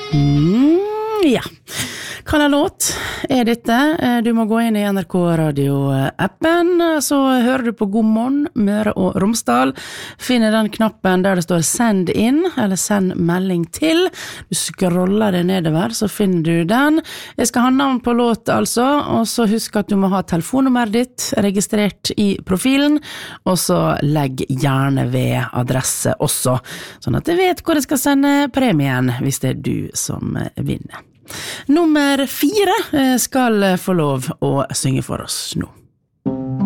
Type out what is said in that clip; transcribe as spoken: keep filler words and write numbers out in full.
Mm, ja. Hva slags låt er dette? Du må gå inn i N R K Radio-appen, så hører du på God morgen, Møre og Romsdal. Finner den knappen der det står send inn, eller send melding til. Du scroller det nedover, så finner du den. Jeg skal ha navn på låt, altså, og så husk at du må ha telefonnummeret ditt registrert i profilen, og så legg gjerne ved adresse også, sånn at jeg vet hvor jeg skal sende premien, hvis det er du som vinner. Nummer fire skal få lov å synge for oss nå.